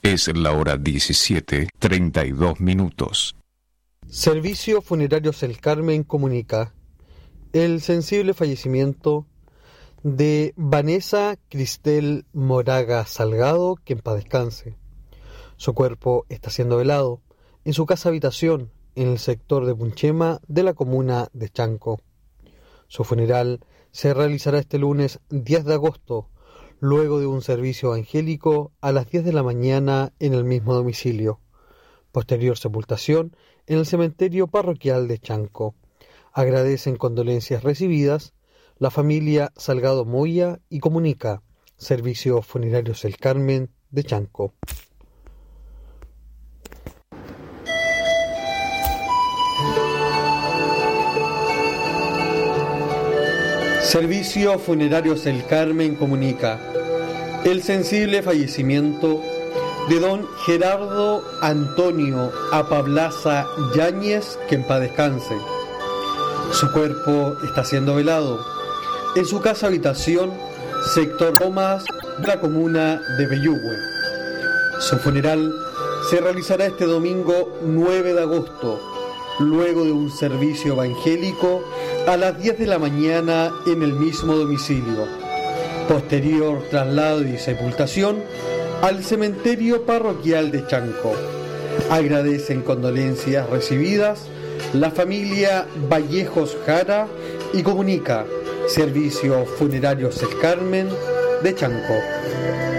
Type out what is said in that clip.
Es la hora 17:32. Servicio Funerarios El Carmen comunica el sensible fallecimiento de Vanessa Cristel Moraga Salgado, que en paz descanse. Su cuerpo está siendo velado en su casa habitación en el sector de Punchema de la comuna de Chanco. Su funeral se realizará este lunes 10 de agosto, luego de un servicio evangélico a las 10 de la mañana en el mismo domicilio. Posterior sepultación en el cementerio parroquial de Chanco. Agradecen condolencias recibidas la familia Salgado Moya y comunica Servicio Funerarios El Carmen de Chanco. Servicio Funerarios El Carmen comunica el sensible fallecimiento de don Gerardo Antonio Apablaza Yáñez, que en paz descanse. Su cuerpo está siendo velado en su casa habitación, sector Lomas, de la comuna de Peyúgue. Su funeral se realizará este domingo 9 de agosto, luego de un servicio evangélico a las 10 de la mañana en el mismo domicilio. Posterior traslado y sepultación al cementerio parroquial de Chanco. Agradecen condolencias recibidas la familia Vallejos Jara y comunica Servicio Funerarios El Carmen de Chanco.